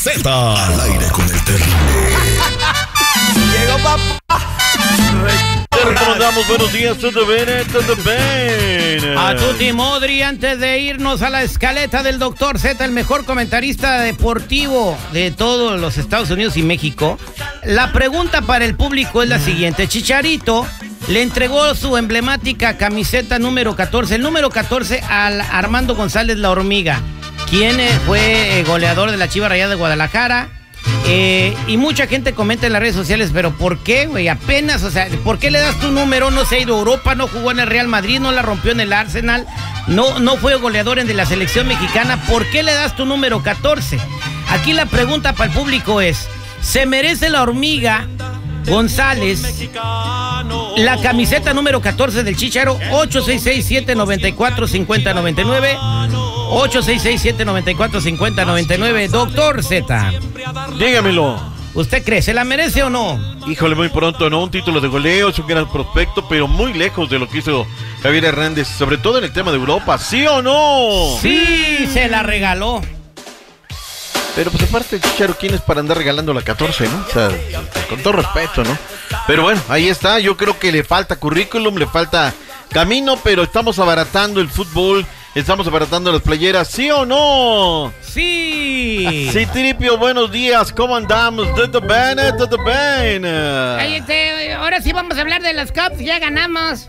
Z. Al aire con el terrible. Llegó papá. ¿Cómo andamos? Buenos días, ¿todo bien? ¿Todo bien? A tutti modri, antes de irnos a la escaleta del Dr. Z, el mejor comentarista deportivo de todos los Estados Unidos y México, la pregunta para el público es la siguiente. Chicharito le entregó su emblemática camiseta número 14, el número 14 al Armando González La Hormiga, quien fue goleador de la Chivas Rayadas de Guadalajara. Y mucha gente comenta en las redes sociales, pero ¿por qué, güey? Apenas, o sea, ¿por qué le das tu número? No se ha ido a Europa, no jugó en el Real Madrid, no la rompió en el Arsenal, no fue goleador en de la selección mexicana. ¿Por qué le das tu número 14? Aquí la pregunta para el público es, ¿se merece La Hormiga González la camiseta número 14 del Chicharo? 866-794-5099 866-794-5099. Doctor Z, dígamelo. ¿usted cree, se la merece o no? Híjole, muy pronto, ¿no? Un título de goleo, es un gran prospecto, pero muy lejos de lo que hizo Javier Hernández, sobre todo en el tema de Europa, ¿sí o no? Sí, se la regaló. Pero pues aparte, Chicharo, ¿quién es para andar regalando la 14, no? O sea, con todo respeto, ¿no? Pero bueno, ahí está, yo creo que le falta currículum, le falta camino, pero estamos abaratando el fútbol, estamos abaratando las playeras, ¿sí o no? Sí. Sí, Tripio, buenos días, ¿cómo andamos? ¿Todo bien? ¿Todo bien? Ahora sí vamos a hablar de las Cups, ya ganamos.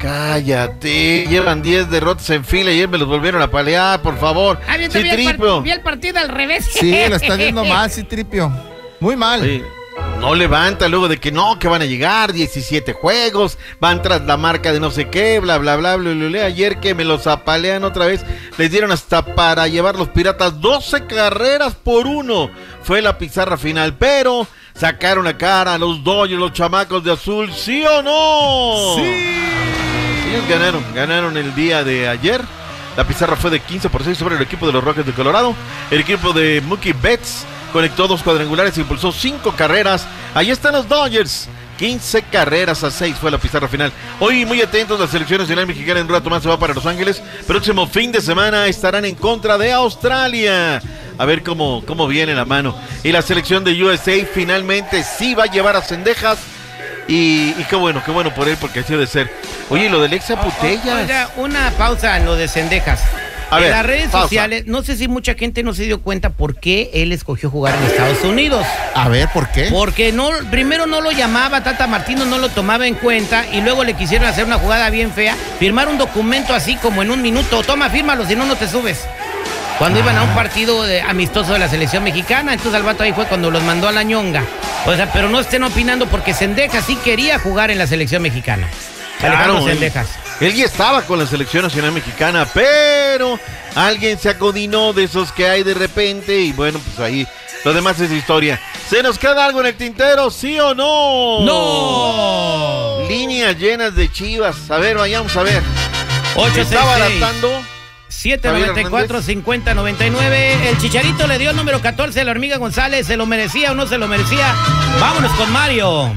Cállate, llevan 10 derrotas en fila y ayer me los volvieron a palear, por favor. Sí, Tripio. vi el partido al revés. Sí, lo está viendo mal, sí, Tripio. Muy mal. Sí. No levanta luego de que no, que van a llegar 17 juegos, van tras la marca de no sé qué, bla, bla, bla, bla, bla, bla. Ayer que me los apalean otra vez, les dieron hasta para llevar los Piratas 12 carreras por 1. Fue la pizarra final, pero sacaron la cara a los Dodgers, los chamacos de azul, ¿sí o no? Sí. Ellos ganaron el día de ayer. La pizarra fue de 15-6 sobre el equipo de los Rockies de Colorado. El equipo de Mookie Betts conectó 2 cuadrangulares e impulsó 5 carreras. Ahí están los Dodgers. 15 carreras a 6 fue la pizarra final. Hoy muy atentos, la selección nacional mexicana en un rato más se va para Los Ángeles. Próximo fin de semana estarán en contra de Australia. A ver cómo viene la mano. Y la selección de USA finalmente sí va a llevar a Cendejas. Y qué bueno por él, porque así debe ser. Oye, lo del Exa Putellas. Oiga, una pausa en lo de Cendejas. En las redes sociales, no sé si mucha gente no se dio cuenta por qué él escogió jugar en Estados Unidos. A ver, ¿por qué? Porque primero no lo llamaba, Tata Martino no lo tomaba en cuenta y luego le quisieron hacer una jugada bien fea, firmar un documento así como en un minuto, toma, fírmalo, si no, no te subes. Cuando iban a un partido amistoso de la selección mexicana, entonces al vato ahí fue cuando los mandó a la ñonga. O sea, pero no estén opinando porque Cendejas sí quería jugar en la selección mexicana. Claro, Cendejas. Él ya estaba con la selección nacional mexicana, pero alguien se acodinó de esos que hay de repente y bueno, pues ahí lo demás es historia. ¿Se nos queda algo en el tintero, sí o no? ¡No! Líneas llenas de Chivas. A ver, vayamos a ver. 866. Está baratando 794-5099. El Chicharito le dio el número 14 a La Hormiga González. ¿Se lo merecía o no se lo merecía? Vámonos con Mario.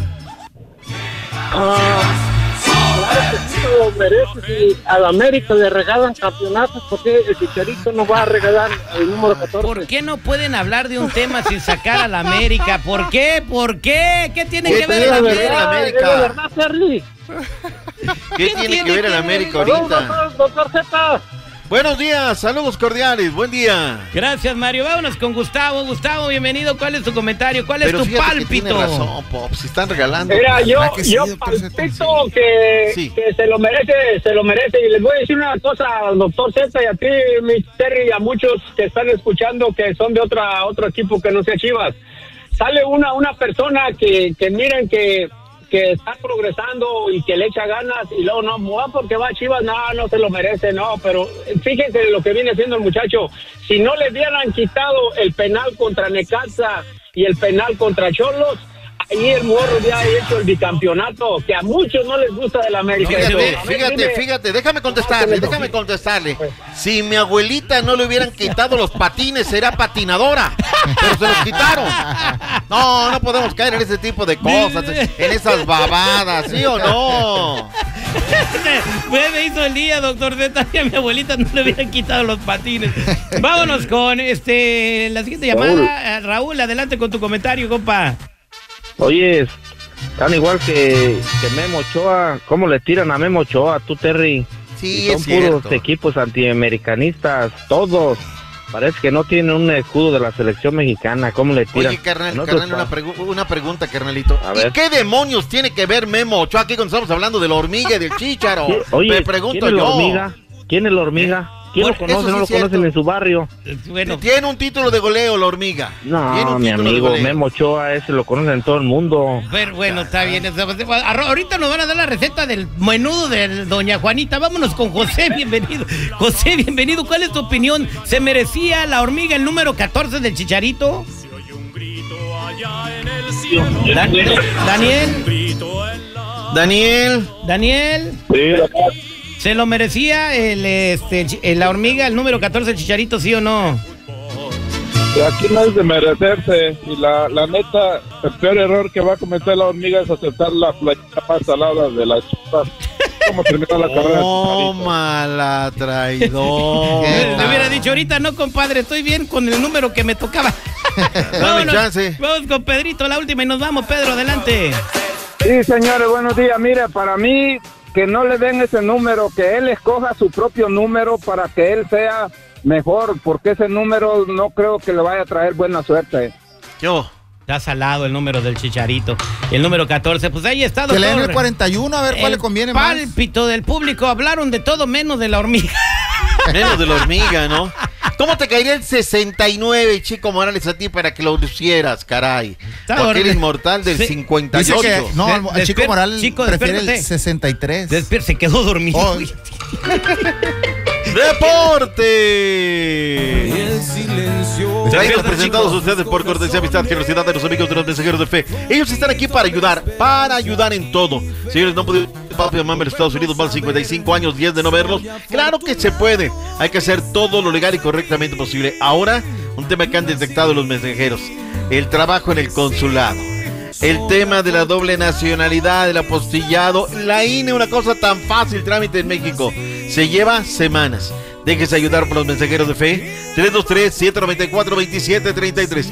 Claro que sí lo merece. Si a la América le regalan campeonatos, ¿por qué el Chicharito no va a regalar el número 14? ¿Por qué no pueden hablar de un tema sin sacar a la América? ¿Por qué? ¿Por qué? ¿Qué tiene que ver la América? ¿Es la verdad, Charlie? ¿Qué tiene que ver el América ahorita? Doctor Z. Buenos días, saludos cordiales, buen día. Gracias, Mario. Vámonos con Gustavo. Gustavo, bienvenido. ¿Cuál es tu comentario? ¿Cuál es tu pálpito? Tiene razón, Pop, si están regalando. Mira, yo sí, palpito que se lo merece. Y les voy a decir una cosa al doctor Z y a ti, mi Terry, y a muchos que están escuchando que son de otro equipo que no sea Chivas. Sale una persona que miren que está progresando y que le echa ganas y luego no, porque va a Chivas, no se lo merece, no, pero fíjense lo que viene haciendo el muchacho. Si no le hubieran quitado el penal contra Necaxa y el penal contra Xolos, ahí el morro ya ha hecho el bicampeonato, que a muchos no les gusta del América. Fíjate, déjame contestarle. Si mi abuelita no le hubieran quitado los patines, sería patinadora, pero se los quitaron. No podemos caer en ese tipo de cosas, en esas babadas, ¿sí o no? Me hizo el día, doctor Z, que a mi abuelita no le hubieran quitado los patines. Vámonos con la siguiente llamada. Raúl, adelante con tu comentario, compa. Oye, tan igual que Memo Ochoa. ¿Cómo le tiran a Memo Ochoa, tú, Terry? Sí, son puros equipos antiamericanistas, todos. Parece que no tienen un escudo de la selección mexicana. ¿Cómo le tiran? Oye, carnal, una pregunta, carnalito. ¿Y qué demonios tiene que ver Memo Ochoa aquí cuando estamos hablando de la hormiga y del chícharo? Oye, me pregunto ¿quién es la hormiga? ¿Quién es la hormiga? ¿Quién lo conoce? No lo conocen en su barrio. Bueno. Tiene un título de goleo, la hormiga. No, mi amigo, Memo Ochoa, ese lo conocen en todo el mundo. Pero bueno, está bien. Ahorita nos van a dar la receta del menudo de doña Juanita. Vámonos con José, bienvenido. José, bienvenido. ¿Cuál es tu opinión? ¿Se merecía la hormiga el número 14 del Chicharito? Daniel. Sí, ¿se lo merecía la hormiga, el número 14, el Chicharito, sí o no? Aquí no es de merecerse. Y la neta, el peor error que va a cometer la hormiga es aceptar la playera más salada de las Chivas. ¿Cómo terminó la carrera? Mala traidor. Te hubiera dicho ahorita, no, compadre, estoy bien con el número que me tocaba. Vamos con Pedrito, la última, y nos vamos. Pedro, adelante. Sí, señores, buenos días. Mira, para mí, que no le den ese número, que él escoja su propio número para que él sea mejor, porque ese número no creo que le vaya a traer buena suerte. Yo. Está salado el número del Chicharito. El número 14, pues ahí está, doctor. Que leen el 41, a ver cuál le conviene más. El pálpito del público, hablaron de todo menos de la hormiga. Menos de la hormiga, ¿no? ¿Cómo te caería el 69, Chico Morales, a ti para que lo lucieras, caray? Porque eres inmortal del 58. Dice que, no, el Chico Morales prefiere el 63. Se quedó dormido. Oh. ¡Deporte! Traídos presentados a ustedes por cortesía, amistad, generosidad de los amigos de los mensajeros de fe. Ellos están aquí para ayudar en todo. Señores, no pueden papi o mamá en Estados Unidos, más de 55 años, 10 de no verlos. Claro que se puede. Hay que hacer todo lo legal y correctamente posible. Ahora, un tema que han detectado los mensajeros: el trabajo en el consulado. El tema de la doble nacionalidad, el apostillado, la INE, una cosa tan fácil, trámite en México. Se lleva semanas. Déjese ayudar por los mensajeros de fe. 323-794-2733.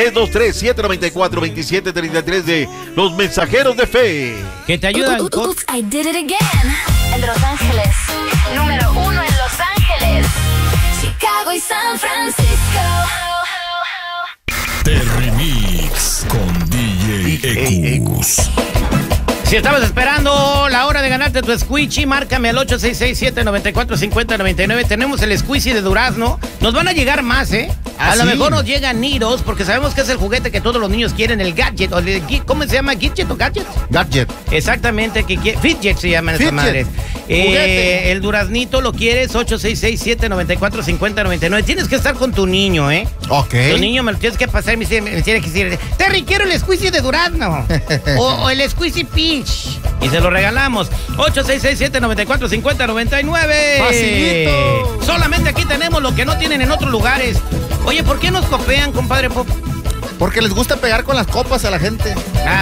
323-794-2733 de los mensajeros de fe. Que te ayudan. I did it again. En Los Ángeles. Número 1 en Los Ángeles. Chicago y San Francisco. Terry Mix con DJ Ecus. Si estabas esperando la hora de ganarte tu squishy, márcame al 866-794-5099. Tenemos el squishy de durazno. Nos van a llegar más, ¿eh? A lo mejor nos llegan Nidos, porque sabemos que es el juguete que todos los niños quieren, el gadget. ¿Cómo se llama? ¿Gadget o gadget? Gadget. Exactamente, Fidget se llaman esas madres. El duraznito lo quieres, 866-794-5099. Tienes que estar con tu niño, ¿eh? Ok. Tu niño me lo tienes que pasar y me tiene que decir: Terry, quiero el squishy de durazno. o el squishy peach. Y se lo regalamos. 866-794-5099. ¡Facilito! Solamente aquí tenemos lo que no tienen en otros lugares. Oye, ¿por qué nos copean, compadre Pop? Porque les gusta pegar con las copas a la gente.